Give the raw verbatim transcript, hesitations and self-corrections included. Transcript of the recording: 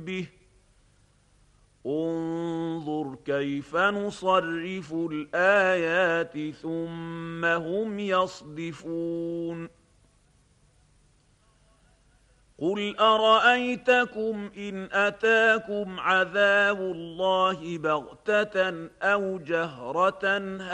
به انظر كيف نصرف الآيات ثم هم يصدفون قل أرأيتكم إن أتاكم عذاب الله بغتة أو جهرة